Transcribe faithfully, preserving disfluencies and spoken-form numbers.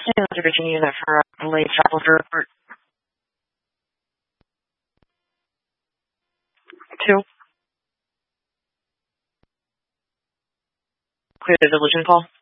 Taylor Virginia unit for a late travel report. Two. Clear the diligent call.